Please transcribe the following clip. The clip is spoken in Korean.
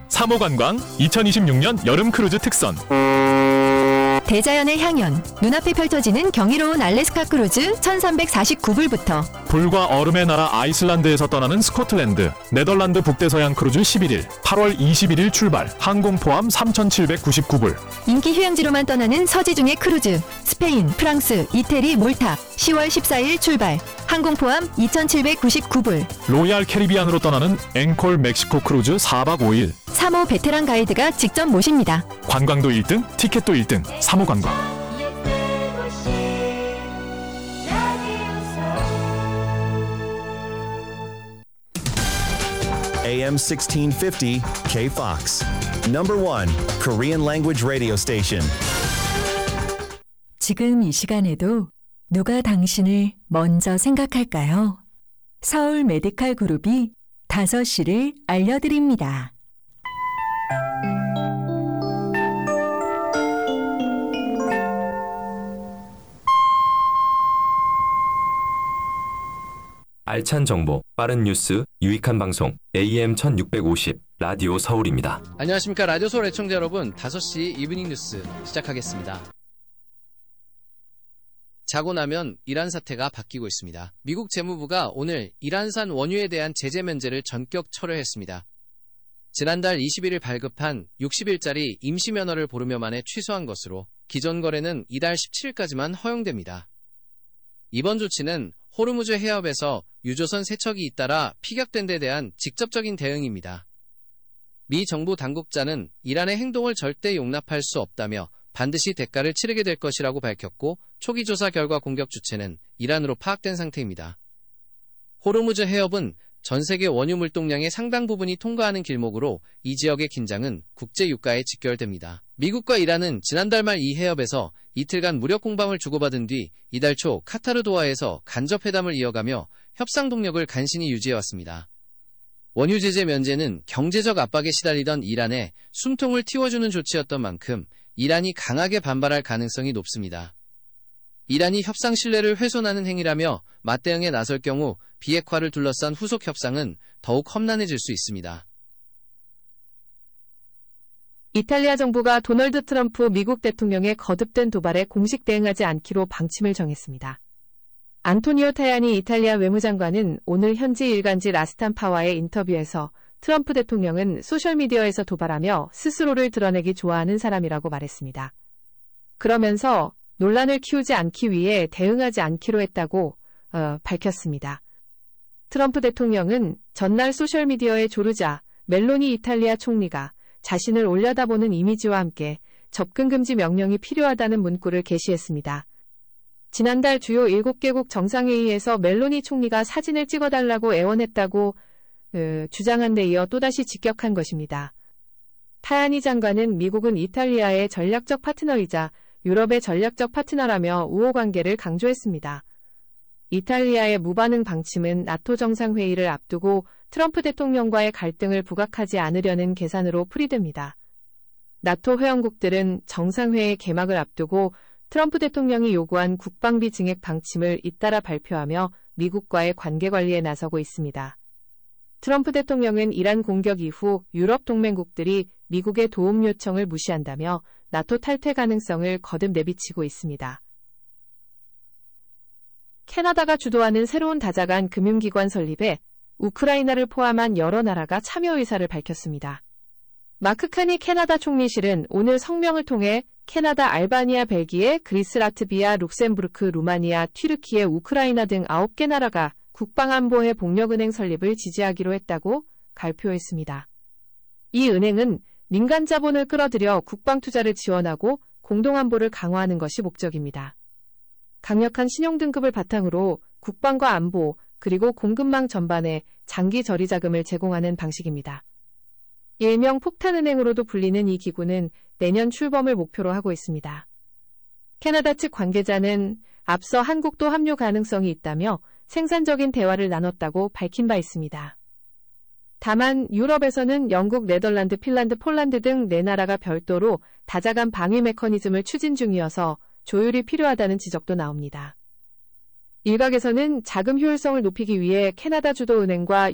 3호관광 2026년 여름 크루즈 특선. 대자연의 향연, 눈앞에 펼쳐지는 경이로운 알래스카 크루즈 1349불부터 불과 얼음의 나라 아이슬란드에서 떠나는 스코틀랜드, 네덜란드 북대서양 크루즈 11일, 8월 21일 출발, 항공 포함 3,799불. 인기 휴양지로만 떠나는 서지중의 크루즈, 스페인, 프랑스, 이태리, 몰타 10월 14일 출발, 항공 포함 2,799불. 로얄 캐리비안으로 떠나는 앵콜 멕시코 크루즈 4박 5일. 3호 베테랑 가이드가 직접 모십니다. 관광도 1등, 티켓도 1등, 3호 관광. AM 1650 KFOX. Number 1 Korean language radio station. 지금 이 시간에도 누가 당신을 먼저 생각할까요? 서울 메디칼 그룹이 5시를 알려드립니다. 알찬 정보, 빠른 뉴스, 유익한 방송 AM 1650 라디오 서울입니다. 안녕하십니까. 라디오 서울 애청자 여러분, 5시 이브닝 뉴스 시작하겠습니다. 자고 나면 이란 사태가 바뀌고 있습니다. 미국 재무부가 오늘 이란산 원유에 대한 제재 면제를 전격 철회했습니다. 지난달 21일 발급한 60일짜리 임시면허를 보름여 만에 취소한 것으로 기존 거래는 이달 17일까지만 허용됩니다. 이번 조치는 호르무즈 해협에서 유조선 세척이 잇따라 피격된 데 대한 직접적인 대응입니다. 미 정부 당국자는 이란의 행동을 절대 용납할 수 없다며 반드시 대가를 치르게 될 것이라고 밝혔고, 초기 조사 결과 공격 주체는 이란으로 파악된 상태입니다. 호르무즈 해협은 전 세계 원유 물동량의 상당 부분이 통과하는 길목으로 이 지역의 긴장은 국제 유가에 직결됩니다. 미국과 이란은 지난달 말 이 해협에서 이틀간 무력 공방을 주고받은 뒤 이달 초 카타르 도하에서 간접 회담을 이어가며 협상 동력을 간신히 유지해왔습니다. 원유 제재 면제는 경제적 압박에 시달리던 이란에 숨통을 틔워주는 조치였던 만큼 이란이 강하게 반발할 가능성이 높습니다. 이란이 협상 신뢰를 훼손하는 행위라며 맞대응에 나설 경우 비핵화를 둘러싼 후속 협상은 더욱 험난해질 수 있습니다. 이탈리아 정부가 도널드 트럼프 미국 대통령의 거듭된 도발에 공식 대응하지 않기로 방침을 정했습니다. 안토니오 타야니 이탈리아 외무장관은 오늘 현지 일간지 라스탄파와의 인터뷰에서 트럼프 대통령은 소셜미디어에서 도발하며 스스로를 드러내기 좋아하는 사람이라고 말했습니다. 그러면서 논란을 키우지 않기 위해 대응하지 않기로 했다고 밝혔습니다. 트럼프 대통령은 전날 소셜미디어에 조르자 멜로니 이탈리아 총리가 자신을 올려다보는 이미지와 함께 접근금지 명령이 필요하다는 문구를 게시했습니다. 지난달 주요 7개국 정상회의에서 멜로니 총리가 사진을 찍어달라고 애원했다고 주장한 데 이어 또다시 직격한 것입니다. 타야니 장관은 미국은 이탈리아의 전략적 파트너이자 유럽의 전략적 파트너라며 우호 관계를 강조했습니다. 이탈리아의 무반응 방침은 나토 정상회의를 앞두고 트럼프 대통령과의 갈등을 부각하지 않으려는 계산으로 풀이됩니다. 나토 회원국들은 정상회의 개막을 앞두고 트럼프 대통령이 요구한 국방비 증액 방침을 잇따라 발표하며 미국과의 관계 관리에 나서고 있습니다. 트럼프 대통령은 이란 공격 이후 유럽 동맹국들이 미국의 도움 요청을 무시한다며 나토 탈퇴 가능성을 거듭 내비치고 있습니다. 캐나다가 주도하는 새로운 다자간 금융기관 설립에 우크라이나를 포함한 여러 나라가 참여 의사를 밝혔습니다. 마크 카니 캐나다 총리실은 오늘 성명을 통해 캐나다, 알바니아, 벨기에, 그리스, 라트비아, 룩셈부르크, 루마니아, 튀르키예, 우크라이나 등 9개 나라가 국방안보회 복력은행 설립을 지지하기로 했다고 발표했습니다. 이 은행은 민간 자본을 끌어들여 국방 투자를 지원하고 공동안보를 강화하는 것이 목적입니다. 강력한 신용등급을 바탕으로 국방과 안보, 그리고 공급망 전반에 장기 저리 자금을 제공하는 방식입니다. 일명 폭탄은행으로도 불리는 이 기구는 내년 출범을 목표로 하고 있습니다. 캐나다 측 관계자는 앞서 한국도 합류 가능성이 있다며 생산적인 대화를 나눴다고 밝힌 바 있습니다. 다만 유럽에서는 영국, 네덜란드, 핀란드, 폴란드 등 4나라가 별도로 다자간 방위 메커니즘을 추진 중이어서 조율이 필요하다는 지적도 나옵니다. 일각에서는 자금 효율성을 높이기 위해 캐나다 주도 은행과